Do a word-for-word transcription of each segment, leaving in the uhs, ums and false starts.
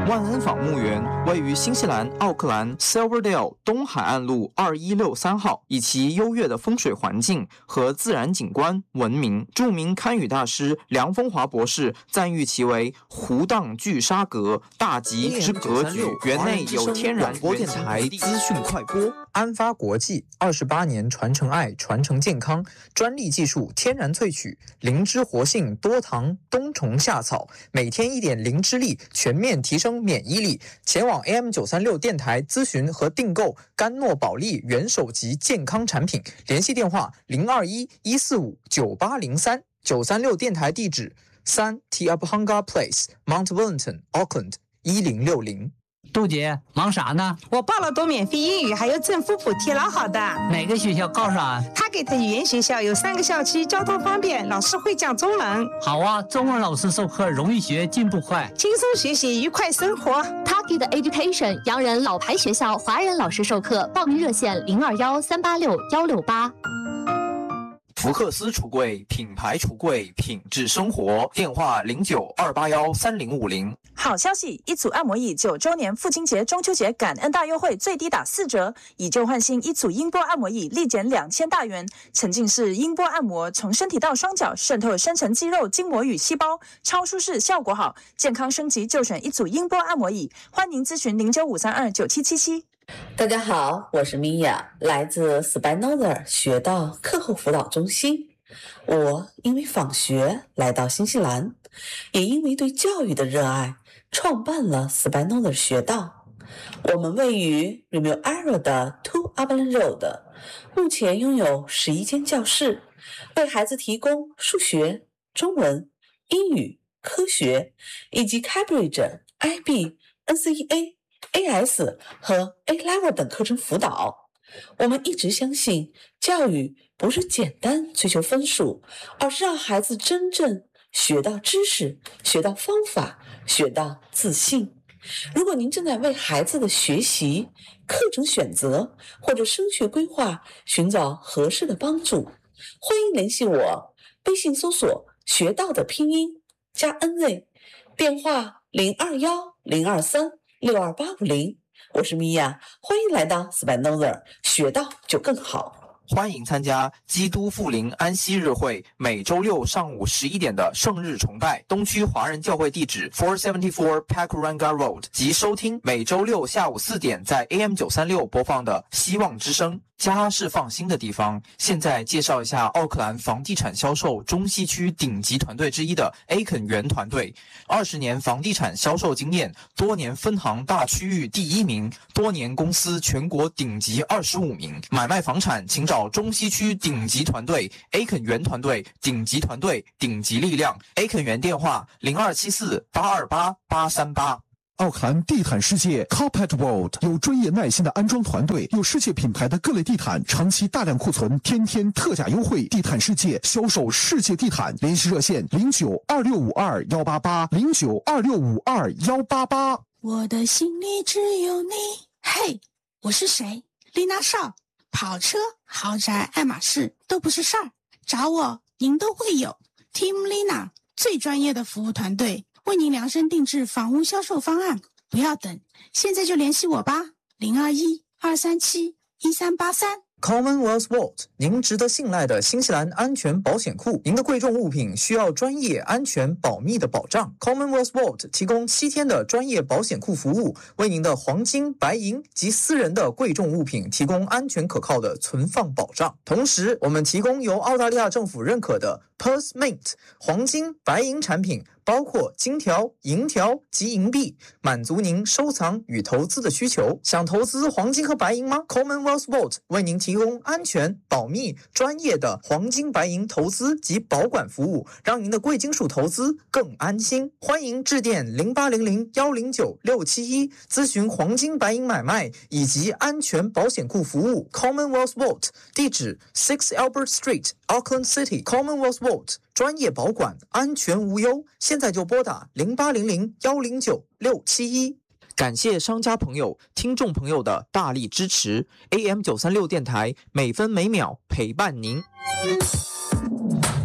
万恩坊墓园位于新西兰奥克兰 Silverdale 东海岸路二一六三号，以其优越的风水环境和自然景观闻名。著名堪舆大师梁风华博士赞誉其为湖荡巨沙阁，大吉之格局。园内有天然广播电台资讯快播。安发国际二十八年传承爱，传承健康，专利技术天然萃取，灵芝活性，多糖，冬虫夏草，每天一点灵芝力，全面提升免疫力。前往 A M 九三六 电台咨询和订购甘诺宝利元首级健康产品，联系电话零二一一四五九八零三。九三六电台地址三 Te Apahanga Place Mount Wellington Auckland 一零六零。 杜姐忙啥呢？ 我报了多免费英语，还有政府补贴，老好的。 哪个学校告诉俺？ 他给的语言学校有三个校区，交通方便，老师会讲中文。 好啊，中文老师授课容易学，进步快， 轻松学习，愉快生活。 他给的 Education 洋人老牌学校，华人老师授课，报名热线零二幺三八六幺六八。 福克斯橱柜，品牌橱柜，品质生活。电话零九二八幺三零五零。 好消息，一组按摩椅九周年父亲节、中秋节感恩大优惠，最低打四折，以旧换新，一组音波按摩椅立减两千大元。沉浸式音波按摩，从身体到双脚，渗透深层肌肉、筋膜与细胞，超舒适，效果好。健康升级就选一组音波按摩椅。欢迎咨询零九五三二九七七七。 大家好，我是米娅，来自 Spinoza 学道课后辅导中心。我因为访学来到新西兰，也因为对教育的热爱，创办了 Spinoza 学道。我们位于 Remuera 的 Two Upland Road， 目前拥有十一间教室，为孩子提供数学、中文、英语、科学以及 Cambridge、I B、N C E A、A S 和 A Level 等课程辅导。我们一直相信，教育不是简单追求分数，而是让孩子真正学到知识，学到方法，学到自信。如果您正在为孩子的学习、课程选择或者升学规划寻找合适的帮助，欢迎联系我，微信搜索学到的拼音加 N Z， 电话零二幺零二三六二八五零。我是米娅，欢迎来到 Spinoza， 学到就更好。 欢迎参加基督复临安息日会，每周六上午十一点的圣日崇拜，东区华人教会地址 four seventy-four Pakuranga Road， 及收听每周六下午四点在 A M 九三六 播放的希望之声。家是放心的地方。现在介绍一下奥克兰房地产销售中西区顶级团队之一的 A 肯园团队，二十年房地产销售经验，多年分行大区域第一名，多年公司全国顶级二十五名。买卖房产请找中西区顶级团队 A 肯园团队，顶级团队，顶级力量。A 肯园电话零二七四八二八八三八。 奥克兰地毯世界 Carpet World 有专业耐心的安装团队，有世界品牌的各类地毯，长期大量库存，天天特价优惠。地毯世界销售世界地毯，联系热线零九二六五二幺八八零九二六五二幺八八。 我的心里只有你。嘿，我是谁？丽娜少。跑车、豪宅、爱马仕都不是事儿，找我您都会有。Team Lina 最专业的服务团队。为您量身定制房屋销售方案，不要等，现在就联系我吧，零二一二三七一三八三。 Commonwealth Vault， 您值得信赖的新西兰安全保险库。您的贵重物品需要专业、安全、保密的保障。Commonwealth Vault 提供七天的专业保险库服务，为您的黄金、白银及私人的贵重物品提供安全可靠的存放保障。同时，我们提供由澳大利亚政府认可的 Perth Mint 黄金、白银产品，包括金条、银条及银币，满足您收藏与投资的需求。想投资黄金和白银吗？ Commonwealth Vault 为您提供安全、保密、专业的黄金白银投资及保管服务，让您的贵金属投资更安心。欢迎致电零八零零一零九六七一咨询黄金白银买卖以及安全保险库服务。 Commonwealth Vault 地址 six Albert Street Auckland City。 Commonwealth Vault 专业保管，安全无忧。现在就拨打零八零零一零九六七一。 感谢商家朋友、听众朋友的大力支持。A M 九三六 电台每分每秒陪伴您。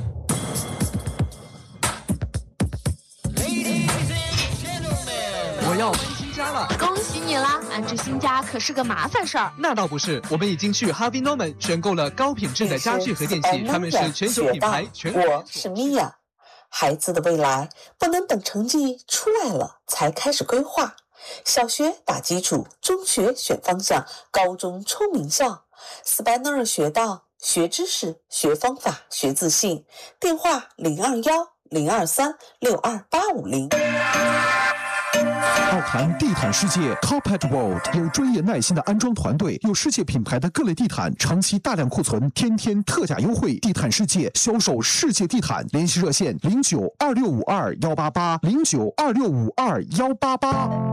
我要搬新家了， 恭喜你啦！安置新家可是个麻烦事儿。 那倒不是，我们已经去 Harvey Norman 选购了高品质的家具和电器，他们是全球品牌。全我是米娅。孩子的未来不能等成绩出来了才开始规划。小学打基础，中学选方向，高中冲名校。斯班诺尔学到，学知识，学方法，学自信。电话零二幺零二三六二八五零。 奥谈地毯世界 Carpet World 有专业耐心的安装团队，有世界品牌的各类地毯，长期大量库存，天天特价优惠。地毯世界销售世界地毯，联系热线零九二六五二幺八八零九二六五二幺八八。